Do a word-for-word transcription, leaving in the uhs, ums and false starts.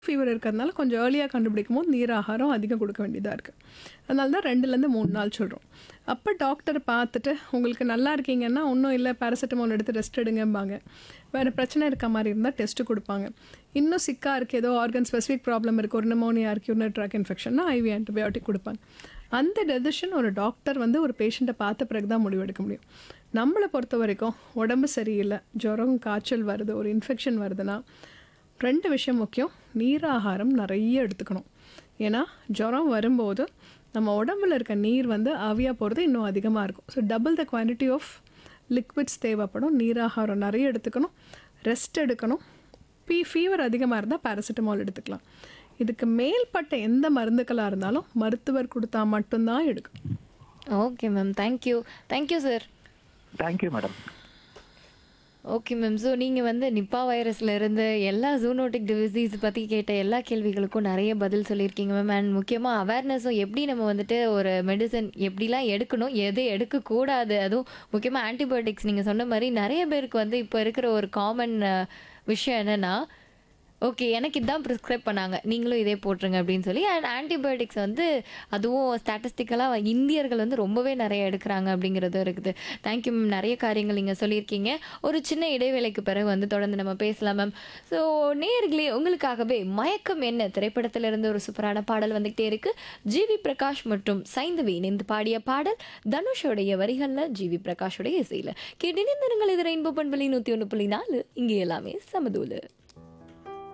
Fever இருக்கிறதுனால கொஞ்சம் ஏர்லியாக கண்டுபிடிக்கும்போது நீர் ஆகாரம் அதிகம் கொடுக்க வேண்டியதாக இருக்குது. அதனால தான் ரெண்டுலேருந்து மூணு நாள் சொல்கிறோம். அப்போ டாக்டர் பார்த்துட்டு உங்களுக்கு நல்லா இருக்கீங்கன்னா ஒன்றும் இல்லை பேராசிட்டமால் எடுத்து ரெஸ்ட் எடுங்கம்பாங்க. வேறு பிரச்சனை இருக்க மாதிரி இருந்தால் டெஸ்ட்டு கொடுப்பாங்க. இன்னும் சிக்காக இருக்குது, ஏதோ ஆர்கன் ஸ்பெசிஃபிக் ப்ராப்ளம் இருக்குது, ஒரு நிமோனியா இருக்குது, யூரினரி ட்ராக் இன்ஃபெக்ஷன்னா ஐவி ஆன்டிபயோட்டிக் கொடுப்பாங்க. அந்த டெசிஷன் ஒரு டாக்டர் வந்து ஒரு பேஷண்ட்டை பார்த்த பிறகு தான் முடிவெடுக்க முடியும். நம்மளை பொறுத்த வரைக்கும் உடம்பு சரியில்லை, ஜுரம் காய்ச்சல் வருது, ஒரு இன்ஃபெக்ஷன் வருதுன்னா ரெண்டு விஷயம் முக்கியம். நீராகாரம் நிறைய எடுத்துக்கணும். ஏன்னா ஜுரம் வரும்போது நம்ம உடம்புல இருக்க நீர் வந்து ஆவியாக போகிறது இன்னும் அதிகமாக இருக்கும். So double the quantity of liquids தேவைப்படும். நீராகாரம் நிறைய எடுத்துக்கணும், ரெஸ்ட் எடுக்கணும். பி ஃபீவர் அதிகமாக இருந்தால் பேராசிட்டமால் எடுத்துக்கலாம். இதுக்கு மேல்பட்ட எந்த மருந்துக்களாக இருந்தாலும் மருத்துவர் கொடுத்தா மட்டும்தான் எடுக்கணும். Okay ma'am. Thank you thank you sir. Thank you madam. Okay ma'am. So நீங்கள் வந்து நிப்பா வைரஸில் இருந்து எல்லா ஜூனோட்டிக் டிசீஸ் பற்றி கேட்ட எல்லா கேள்விகளுக்கும் நிறைய பதில் சொல்லியிருக்கீங்க மேம். அண்ட் முக்கியமாக அவேர்னஸும் எப்படி நம்ம வந்துட்டு ஒரு மெடிசன் எப்படிலாம் எடுக்கணும், எது எடுக்கக்கூடாது, அதுவும் முக்கியமாக ஆன்டிபயோட்டிக்ஸ் நீங்கள் சொன்ன மாதிரி நிறைய பேருக்கு வந்து இப்போ இருக்கிற ஒரு காமன் விஷயம் என்னென்னா, ஓகே எனக்கு இதான் ப்ரிஸ்கிரைப் பண்ணாங்க, நீங்களும் இதே போட்டுருங்க அப்படின்னு சொல்லி. அண்ட் ஆன்டிபயோட்டிக்ஸ் வந்து அதுவும் ஸ்டாட்டிஸ்டிக்கலாக இந்தியர்கள் வந்து ரொம்பவே நிறைய எடுக்கிறாங்க அப்படிங்கிறதும் இருக்குது. Thank you ma'am. நிறைய காரியங்கள் நீங்கள் சொல்லியிருக்கீங்க. ஒரு சின்ன இடைவேளைக்கு பிறகு வந்து தொடர்ந்து நம்ம பேசலாம் மேம். ஸோ நேயர்களே, உங்களுக்காகவே மயக்கம் என்ன திரைப்படத்திலிருந்து ஒரு சூப்பரான பாடல் வந்துகிட்டே இருக்குது. ஜிவி பிரகாஷ் மற்றும் சைந்தவி இணைந்து பாடிய பாடல், தனுஷோடைய வரிகளில் ஜிவி பிரகாஷோடைய இசையில். கேட்டு நிறுங்கள். இது ரெயின்போ பண்பலி நூற்றி ஒன்று புள்ளி நாலு. இங்கே எல்லாமே சமதூலு.